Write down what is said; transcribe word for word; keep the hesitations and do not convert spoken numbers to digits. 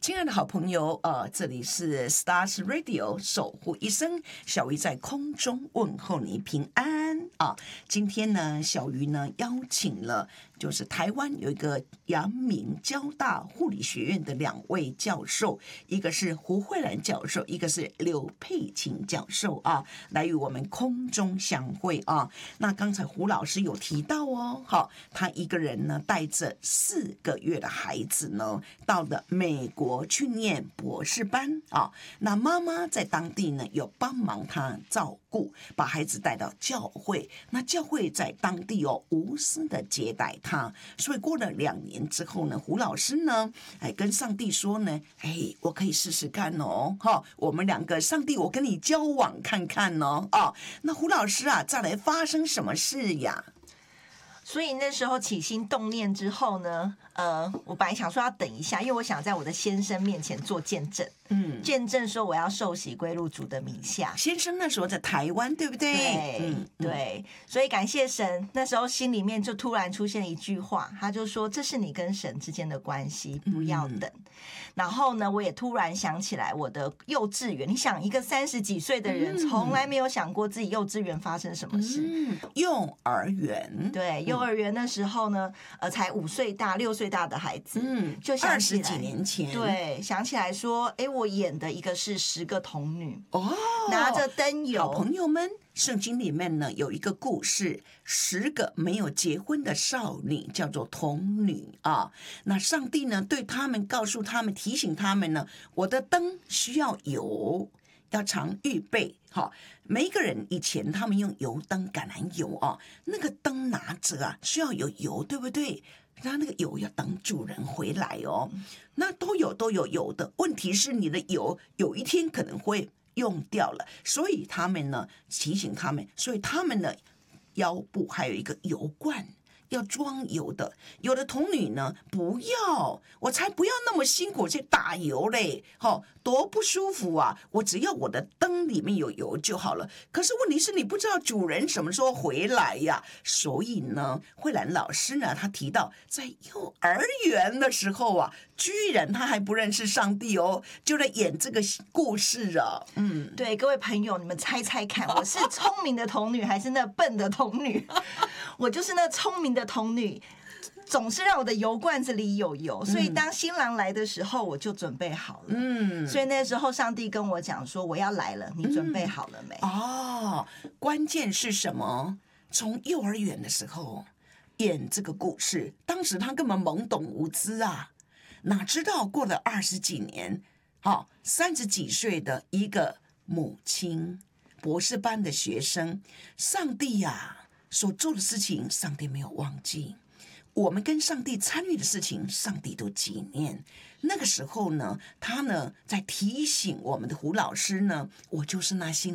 亲爱的好朋友，呃，这里是 Stars Radio 守护一生，小鱼在空中问候你平安啊！今天呢，小鱼呢邀请了就是台湾有一个阳明交大护理学院的两位教授，一个是胡慧兰教授，一个是刘佩琴教授啊，来与我们空中相会啊。那刚才胡老师有提到哦，好，他一个人呢带着四个月的孩子呢，到了美国去念博士班啊。那妈妈在当地呢有帮忙他照顾，把孩子带到教会，那教会在当地哦无私的接待他。所以过了两年之后呢，胡老师呢，哎，跟上帝说呢，哎，我可以试试看哦，哈，我们两个，上帝，我跟你交往看看哦，哦，那胡老师啊，再来发生什么事呀？ 所以那时候起心动念之后呢，呃，我本来想说要等一下，因为我想在我的先生面前做见证，嗯，见证说我要受洗归入主的名下。 先生那时候在台湾，对不对？ 对，嗯、对，所以感谢神，那时候心里面就突然出现一句话，他就说：“这是你跟神之间的关系，不要等。嗯”然后呢，我也突然想起来我的幼稚园。你想，一个三十几岁的人，从来没有想过自己幼稚园发生什么事。 嗯、幼儿园， 对，幼儿园那时候呢，呃，才五岁大、六岁大的孩子，嗯，就想起来二十几年前， 对，想起来说，哎，我演的一个是十个童女， 哦， 拿着灯油， 好朋友们。圣经里面呢有一个故事，十个没有结婚的少女叫做童女啊。那上帝呢对他们告诉他们，提醒他们呢，我的灯需要油，要常预备。好，每一个人以前他们用油灯、橄榄油啊，那个灯拿着啊需要有油，对不对？然后那个油要等主人回来哦。那都有都有油的，问题是你的油有一天可能会用掉了，所以他们呢提醒他们，所以他们的腰部还有一个油罐要装油的。有的童女呢不要，我才不要那么辛苦去打油嘞，哦，多不舒服啊！我只要我的灯里面有油就好了。可是问题是你不知道主人什么时候回来呀，所以呢，慧兰老师呢，他提到在幼儿园的时候啊，居然他还不认识上帝哦，就在演这个故事啊。嗯， 对，各位朋友，你们猜猜看，我是聪明的童女还是那笨的童女？我就是那聪明的童女，总是让我的油罐子里有油，所以当新郎来的时候，我就准备好了。嗯，所以那时候上帝跟我讲说：“我要来了，你准备好了没？” 嗯、哦，关键是什么？从幼儿园的时候演这个故事，当时他根本懵懂无知啊，哪知道过了二十几年，好、哦，三十几岁的一个母亲，博士班的学生，上帝呀、啊！所做的事情，上帝没有忘记。我们跟上帝参与的事情，上帝都纪念。那个时候呢，他呢在提醒我们的胡老师呢，我就是那新